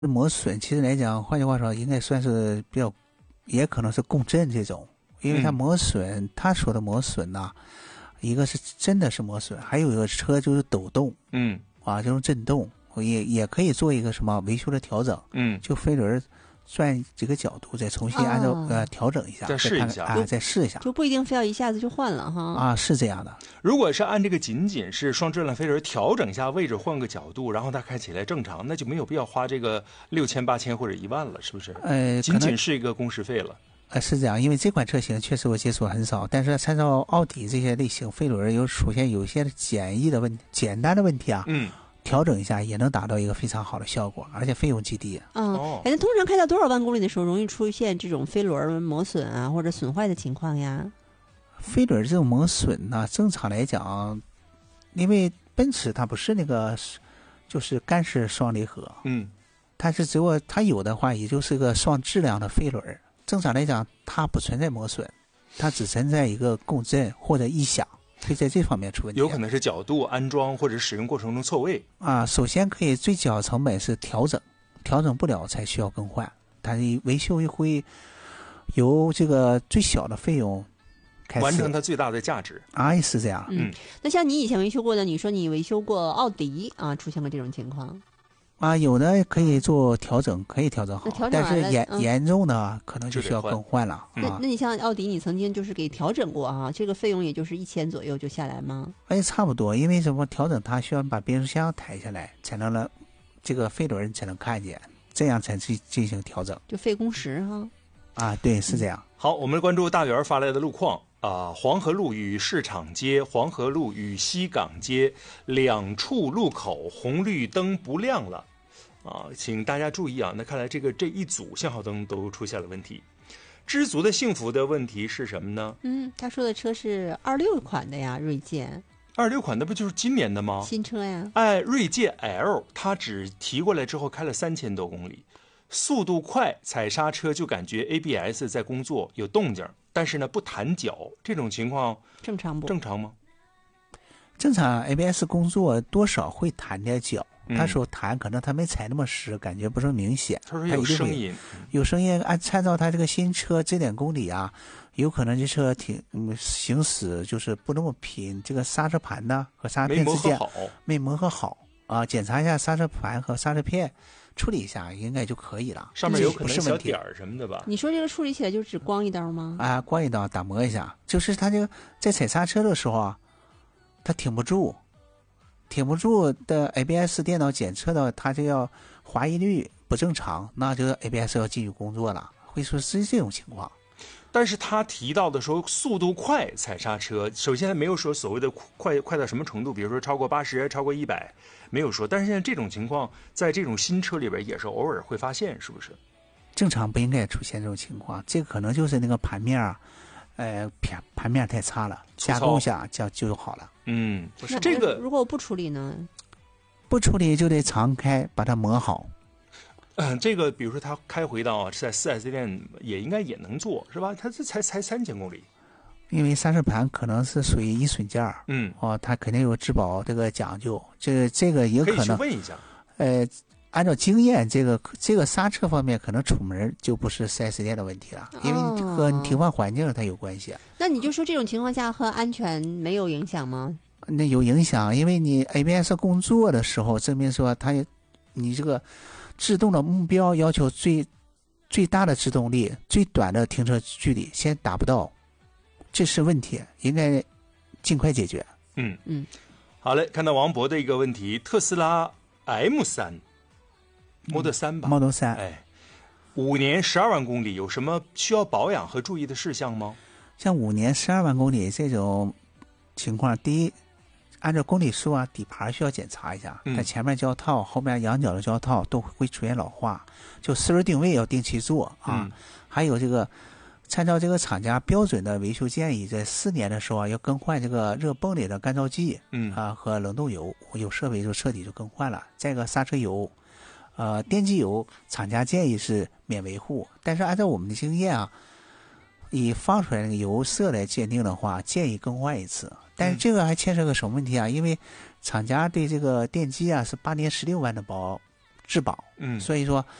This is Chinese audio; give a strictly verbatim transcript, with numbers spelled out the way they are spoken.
磨损其实来讲，换句话说，应该算是比较，也可能是共振这种，因为它磨损，嗯、他说的磨损呐、啊，一个是真的是磨损，还有一个车就是抖动， 嗯， 啊，这种震动也也可以做一个什么维修的调整， 嗯， 就飞轮转几个角度，再重新按照、哦、呃调整一下， 再试一下啊，再试一下， 就不一定非要一下子就换了哈。 啊，是这样的。 如果是按这个仅仅是双质量飞轮调整一下位置，换个角度，然后它开起来正常，那就没有必要花这个六千、八千或者一万了，是不是？ 呃， 仅仅是一个工时费了。 呃，是这样，因为这款车型确实我接触很少，但是参照奥迪这些类型飞轮有出现有些简易的问题、简单的问题啊， 嗯。 调整一下也能达到一个非常好的效果，而且费用极低。 嗯，哎，那通常开到多少万公里的时候，容易出现这种飞轮磨损啊或者损坏的情况呀？ 飞轮这种磨损呢，正常来讲，因为奔驰它不是那个就是干式双离合， 嗯， 它是只有它有的话，也就是个双质量的飞轮。正常来讲，它不存在磨损，它只存在一个共振或者异响。会在这方面出问题， 有可能是角度、安装或者使用过程中错位啊。首先可以最小成本是调整，调整不了才需要更换。但是维修会由这个最小的费用开始完成它最大的价值。 啊，是这样。 嗯，那像你以前维修过的，你说你维修过奥迪啊，出现过这种情况。 啊，有的可以做调整，可以调整好， 调整但是严、 嗯、 严重的可能就需要更换了。 那、 啊、 那你像奥迪，你曾经就是给调整过啊，这个费用也就是一千左右就下来吗？ 哎，差不多，因为什么调整它需要把变速箱抬下来，才能让这个飞轮才能看见，这样才去进行调整， 就费工时哈。 啊，对，是这样。 嗯、好，我们关注大元发来的路况。啊，黄河路与市场街、黄河路与西港街两处路口红绿灯不亮了，啊，请大家注意啊！那看来这个这一组信号灯都出现了问题。知足的幸福的问题是什么呢？ 嗯，他说的车是二六款的呀，锐界。 二六款那不就是今年的吗？ 新车呀。 哎，锐界 L 它只提过来之后开了三千多公里。速度快，踩刹车就感觉 A B S 在工作，有动静，但是呢不弹脚，这种情况正常不？ 正常吗？ 正常 A B S 工作多少会弹点脚， 嗯、 他说弹可能他没踩那么实，感觉不是明显。 他说有声音， 有声音。按参照他这个新车这点公里啊，有可能这车挺、嗯、行驶就是不那么拼，这个刹车盘呢和刹车片之间没磨合好啊，检查一下刹车盘和刹车片。处理一下应该就可以了， 上面有可能小点儿什么的吧？ 你说这个处理起来就只光一刀吗？ 啊，光一刀打磨一下，就是他这个在踩刹车的时候啊，他挺不住，挺不住的 A B S 电脑检测到他这要滑移率不正常，那就 A B S 要继续工作了，会说是这种情况。 但是他提到的说速度快踩刹车，首先没有说所谓的快快到什么程度，比如说超过八十、超过一百，没有说。但是现在这种情况，在这种新车里边也是偶尔会发现，是不是？ 正常不应该出现这种情况，这个可能就是那个盘面啊，呃，盘盘面太差了，加工一下就就好了。 嗯， 不是这个， 如果我不处理呢？ 不处理就得常开，把它磨好。 嗯，这个比如说他开回到在 四 S 店也应该也能做，是吧？他这才才三千公里， 因为刹车盘可能是属于易损件儿， 嗯， 哦，它肯定有质保这个讲究，这个这个也可能可以去问一下。 呃，按照经验，这个这个刹车方面可能出门就不是 四 S 店的问题了，因为和你停放环境它有关系。 那你就说这种情况下和安全没有影响吗？ 那有影响，因为你 A B S 工作的时候，证明说它你这个。制动的目标要求最最大的制动力，最短的停车距离先达不到，这是问题，应该尽快解决。 嗯嗯， 好嘞，看到王博的一个问题，特斯拉 M 三 Model 三吧 Model 三， 哎，五年十二万公里，有什么需要保养和注意的事项吗？ 像五年十二万公里这种情况，第一。按照公里数啊，底盘需要检查一下，它前面胶套、后面仰角的胶套都会出现老化，就四轮定位要定期做啊。 嗯、 还有这个，参照这个厂家标准的维修建议，在四年的时候啊，要更换这个热泵里的干燥剂， 嗯啊和冷冻油，有设备就彻底就更换了。再一个刹车油，呃，电机油，厂家建议是免维护，但是按照我们的经验啊。以放出来那个油色来鉴定的话，建议更换一次。但是这个还牵涉个什么问题啊？因为厂家对这个电机啊是八年十六万的保质保。 嗯， 所以说